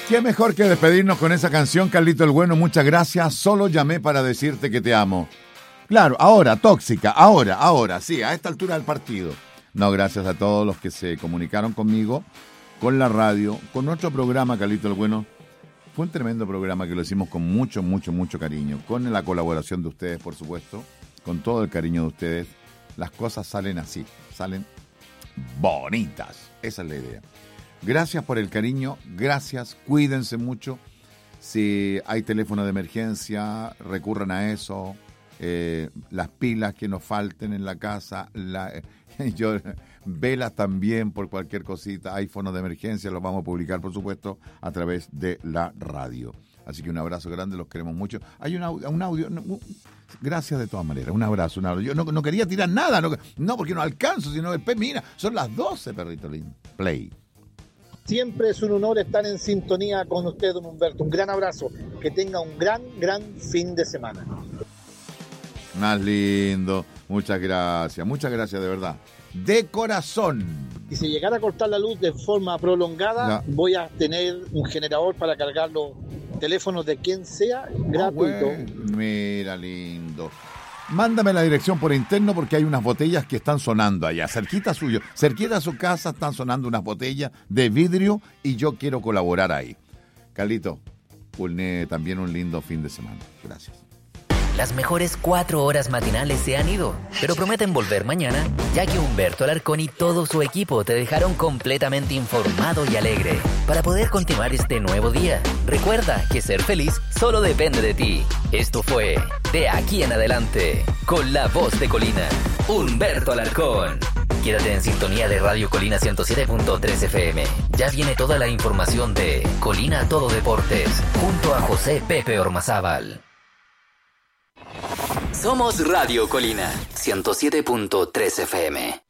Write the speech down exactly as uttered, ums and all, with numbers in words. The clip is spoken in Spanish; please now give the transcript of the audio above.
Qué mejor que despedirnos con esa canción, Carlito el Bueno. Muchas gracias. Solo llamé para decirte que te amo. Claro, ahora, tóxica, ahora, ahora, sí, a esta altura del partido. No, gracias a todos los que se comunicaron conmigo, con la radio, con nuestro programa, Carlito el Bueno. Fue un tremendo programa que lo hicimos con mucho, mucho, mucho cariño. Con la colaboración de ustedes, por supuesto. Con todo el cariño de ustedes. Las cosas salen así, salen bonitas. Esa es la idea. Gracias por el cariño, gracias, cuídense mucho. Si hay teléfono de emergencia, recurran a eso. Eh, las pilas que nos falten en la casa, la, yo, velas también por cualquier cosita. Hay fondos de emergencia, los vamos a publicar, por supuesto, a través de la radio. Así que un abrazo grande, los queremos mucho. Hay un audio, un audio no, gracias de todas maneras, un abrazo, un abrazo. Yo no, no quería tirar nada, no, no porque no alcanzo, sino después, mira, son las doce, perrito lindo. Play. Siempre es un honor estar en sintonía con usted, don Humberto. Un gran abrazo. Que tenga un gran, gran fin de semana. Más lindo. Muchas gracias. Muchas gracias, de verdad. De corazón. Y si llegara a cortar la luz de forma prolongada, no. voy a tener un generador para cargar los teléfonos de quien sea gratuito. Oh, bueno. Mira, lindo. Mándame la dirección por interno porque hay unas botellas que están sonando allá, cerquita suyo, cerquita a su casa están sonando unas botellas de vidrio y yo quiero colaborar ahí. Carlito, un, también un lindo fin de semana. Gracias. Las mejores cuatro horas matinales se han ido, pero prometen volver mañana, ya que Humberto Alarcón y todo su equipo te dejaron completamente informado y alegre para poder continuar este nuevo día. Recuerda que ser feliz solo depende de ti. Esto fue De Aquí en Adelante, con la voz de Colina, Humberto Alarcón. Quédate en sintonía de Radio Colina ciento siete punto tres F M. Ya viene toda la información de Colina Todo Deportes, junto a José Pepe Ormazábal. Somos Radio Colina ciento siete punto tres F M.